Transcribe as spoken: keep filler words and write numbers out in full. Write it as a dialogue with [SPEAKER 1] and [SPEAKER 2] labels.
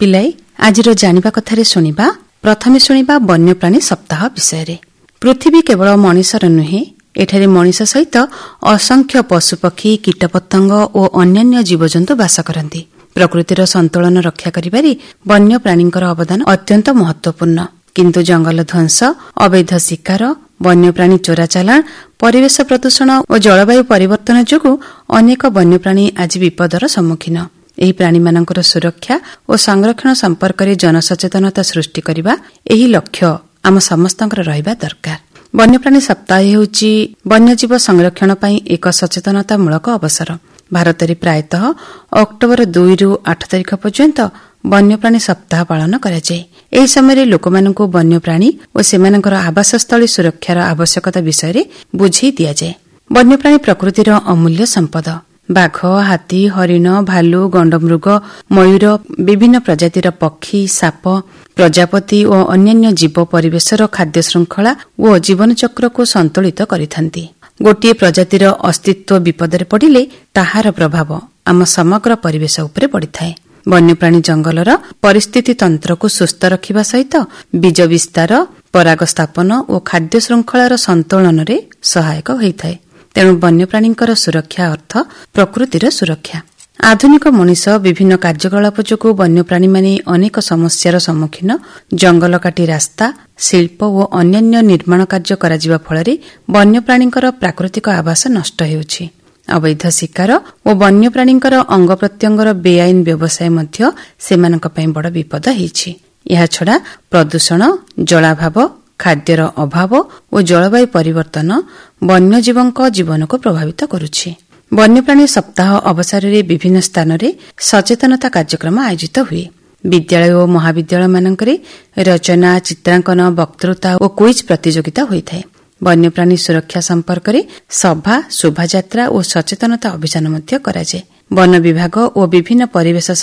[SPEAKER 1] ପିଲାଏ ଆଜିର ଜାଣିବା କଥାରେ ଶୁଣିବା। ପ୍ରଥମେ ଶୁଣିବା ବନ୍ୟପ୍ରାଣୀ ସପ୍ତାହ ବିଷୟରେ। ପୃଥିବୀ କେବଳ ମଣିଷର ନୁହେଁ, ଏଠାରେ ମଣିଷ ସହିତ ଅସଂଖ୍ୟ ପଶୁପକ୍ଷୀ, କୀଟପତଙ୍ଗ ଓ ଅନ୍ୟାନ୍ୟ ଜୀବଜନ୍ତୁ ବାସ କରନ୍ତି। ପ୍ରକୃତିର ସନ୍ତୁଳନ ରକ୍ଷା କରିବାରେ ବନ୍ୟପ୍ରାଣୀଙ୍କର ଅବଦାନ ଅତ୍ୟନ୍ତ ମହତ୍ୱପୂର୍ଣ୍ଣ। କିନ୍ତୁ ଜଙ୍ଗଲ ଧ୍ୱଂସ, ଅବୈଧ ଶିକାର, ବନ୍ୟପ୍ରାଣୀ ଚୋରାଚାଲାଣ, ପରିବେଶ ପ୍ରଦୂଷଣ ଓ ଜଳବାୟୁ ପରିବର୍ତ୍ତନ ଯୋଗୁଁ ଅନେକ ବନ୍ୟପ୍ରାଣୀ ଆଜି ବିପଦର ସମ୍ମୁଖୀନ। ଏହି ପ୍ରାଣୀମାନଙ୍କର ସୁରକ୍ଷା ଓ ସଂରକ୍ଷଣ ସମ୍ପର୍କରେ ଜନସଚେତନତା ସୃଷ୍ଟି କରିବା ଏହି ଲକ୍ଷ୍ୟ ଆମ ସମସ୍ତଙ୍କର ରହିବା ଦରକାର। ବନ୍ୟପ୍ରାଣୀ ସପ୍ତାହ ହେଉଛି ବନ୍ୟଜୀବ ସଂରକ୍ଷଣ ପାଇଁ ଏକ ସଚେତନତାମୂଳକ ଅବସର। ଭାରତରେ ପ୍ରାୟତଃ ଅକ୍ଟୋବର ଦୁଇରୁ ଆଠ ତାରିଖ ପର୍ଯ୍ୟନ୍ତ ବନ୍ୟପ୍ରାଣୀ ସପ୍ତାହ ପାଳନ କରାଯାଏ। ଏହି ସମୟରେ ଲୋକମାନଙ୍କୁ ବନ୍ୟପ୍ରାଣୀ ଓ ସେମାନଙ୍କର ଆବାସସ୍ଥଳୀ ସୁରକ୍ଷାର ଆବଶ୍ୟକତା ବିଷୟରେ ବୁଝାଇ ଦିଆଯାଏ। ବନ୍ୟପ୍ରାଣୀ ପ୍ରକୃତିର ଅମୂଲ୍ୟ ସମ୍ପଦ। ବାଘ, ହାତୀ, ହରିଣ, ଭାଲୁ, ଗଣ୍ଡମୃଗ, ମୟୂର, ବିଭିନ୍ନ ପ୍ରଜାତିର ପକ୍ଷୀ, ସାପ, ପ୍ରଜାପତି ଓ ଅନ୍ୟାନ୍ୟ ଜୀବ ପରିବେଶର ଖାଦ୍ୟ ଶୃଙ୍ଖଳା ଓ ଜୀବନଚକ୍ରକୁ ସନ୍ତୁଳିତ କରିଥାନ୍ତି। ଗୋଟିଏ ପ୍ରଜାତିର ଅସ୍ତିତ୍ୱ ବିପଦରେ ପଡ଼ିଲେ ତାହାର ପ୍ରଭାବ ଆମ ସମଗ୍ର ପରିବେଶ ଉପରେ ପଡ଼ିଥାଏ। ବନ୍ୟପ୍ରାଣୀ ଜଙ୍ଗଲର ପରିସ୍ଥିତି ତନ୍ତ୍ରକୁ ସୁସ୍ଥ ରଖିବା ସହିତ ବୀଜ ବିସ୍ତାର, ପରାଗ ସ୍ଥାପନ ଓ ଖାଦ୍ୟ ଶୃଙ୍ଖଳାର ସନ୍ତୁଳନରେ ସହାୟକ ହୋଇଥାଏ। ତେଣୁ ବନ୍ୟପ୍ରାଣୀଙ୍କର ସୁରକ୍ଷା ଅର୍ଥ ପ୍ରକୃତିର ସୁରକ୍ଷା। ଆଧୁନିକ ମଣିଷ ବିଭିନ୍ନ କାର୍ଯ୍ୟକଳାପ ଯୋଗୁଁ ବନ୍ୟପ୍ରାଣୀମାନେ ଅନେକ ସମସ୍ୟାର ସମ୍ମୁଖୀନ। ଜଙ୍ଗଲ କାଟି ରାସ୍ତା, ଶିଳ୍ପ ଓ ଅନ୍ୟାନ୍ୟ ନିର୍ମାଣ କାର୍ଯ୍ୟ କରାଯିବା ଫଳରେ ବନ୍ୟପ୍ରାଣୀଙ୍କର ପ୍ରାକୃତିକ ଆବାସ ନଷ୍ଟ ହେଉଛି। ଅବୈଧ ଶିକାର ଓ ବନ୍ୟପ୍ରାଣୀଙ୍କର ଅଙ୍ଗ ପ୍ରତ୍ୟଙ୍ଗର ବେଆଇନ ବ୍ୟବସାୟ ମଧ୍ୟ ସେମାନଙ୍କ ପାଇଁ ବଡ଼ ବିପଦ ହୋଇଛି। ଏହାଛଡ଼ା ପ୍ରଦୂଷଣ, ଜଳାଭାବ, ଖାଦ୍ୟର ଅଭାବ ଓ ଜଳବାୟୁ ପରିବର୍ତ୍ତନ ବନ୍ୟଜୀବଙ୍କ ଜୀବନକୁ ପ୍ରଭାବିତ କରୁଛି। ବନ୍ୟପ୍ରାଣୀ ସପ୍ତାହ ଅବସରରେ ବିଭିନ୍ନ ସ୍ଥାନରେ ସଚେତନତା କାର୍ଯ୍ୟକ୍ରମ ଆୟୋଜିତ ହୁଏ। ବିଦ୍ୟାଳୟ ଓ ମହାବିଦ୍ୟାଳୟମାନଙ୍କରେ ରଚନା, ଚିତ୍ରାଙ୍କନ, ବକ୍ତୃତା ଓ କୁଇଜ ପ୍ରତିଯୋଗିତା ହୋଇଥାଏ। ବନ୍ୟପ୍ରାଣୀ ସୁରକ୍ଷା ସମ୍ପର୍କରେ ସଭା, ଶୋଭାଯାତ୍ରା ଓ ସଚେତନତା ଅଭିଯାନ ମଧ୍ୟ କରାଯାଏ। ବନ ବିଭାଗ ଓ ବିଭିନ୍ନ ପରିବେଶ